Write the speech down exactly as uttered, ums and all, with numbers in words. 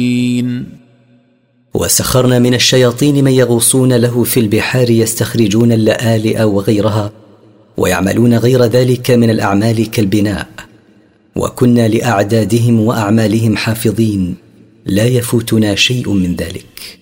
وسخرنا من الشياطين من يغوصون له في البحار يستخرجون اللآلئ وغيرها ويعملون غير ذلك من الأعمال كالبناء، وكنا لأعدادهم وأعمالهم حافظين لا يفوتنا شيء من ذلك.